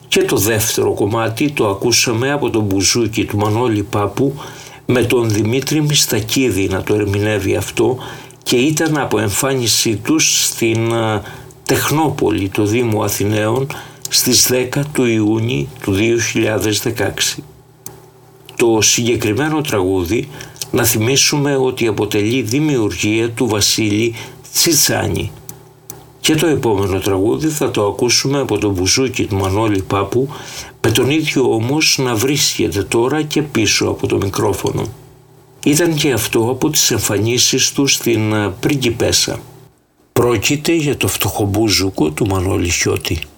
Και το δεύτερο κομμάτι το ακούσαμε από τον μπουζούκι του Μανώλη Πάπου με τον Δημήτρη Μιστακίδη να το ερμηνεύει αυτό, και ήταν από εμφάνισή τους στην Τεχνόπολη, το Δήμο Αθηναίων, στις 10 του Ιούνιου του 2016. Το συγκεκριμένο τραγούδι, να θυμίσουμε ότι αποτελεί δημιουργία του Βασίλη Τσιτσάνη. Και το επόμενο τραγούδι θα το ακούσουμε από τον μπουζούκι του Μανώλη Πάπου, με τον ίδιο όμως να βρίσκεται τώρα και πίσω από το μικρόφωνο. Ήταν και αυτό από τις εμφανίσεις του στην Πριγκιπέσσα. Πρόκειται για το φτωχομπούζουκο του Μανώλη Χιώτη.